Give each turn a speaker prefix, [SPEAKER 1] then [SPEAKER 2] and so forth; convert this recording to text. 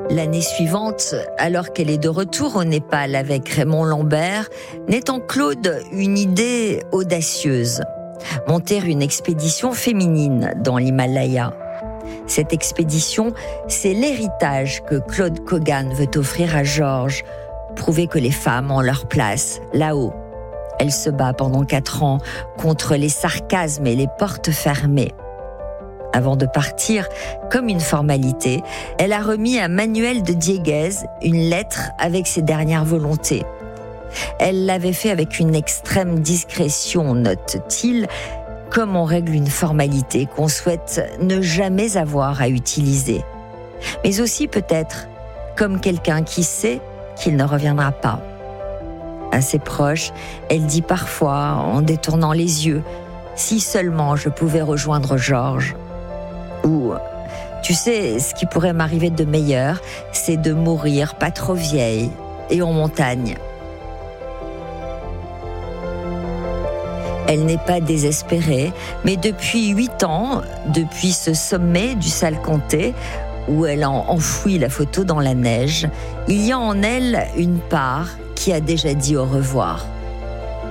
[SPEAKER 1] L'année suivante, alors qu'elle est de retour au Népal avec Raymond Lambert, naît en Claude une idée audacieuse. Monter une expédition féminine dans l'Himalaya. Cette expédition, c'est l'héritage que Claude Kogan veut offrir à Georges. Prouver que les femmes ont leur place, là-haut. Elle se bat pendant 4 ans contre les sarcasmes et les portes fermées. Avant de partir, comme une formalité, elle a remis à Manuel de Dieguez une lettre avec ses dernières volontés. Elle l'avait fait avec une extrême discrétion, note-t-il, comme on règle une formalité qu'on souhaite ne jamais avoir à utiliser. Mais aussi peut-être comme quelqu'un qui sait qu'il ne reviendra pas. À ses proches, elle dit parfois, en détournant les yeux, « Si seulement je pouvais rejoindre Georges » ou « Tu sais, ce qui pourrait m'arriver de meilleur, c'est de mourir pas trop vieille et en montagne. » Elle n'est pas désespérée, mais depuis 8 ans, depuis ce sommet du Salcantay, où elle a enfoui la photo dans la neige, il y a en elle une part qui a déjà dit au revoir.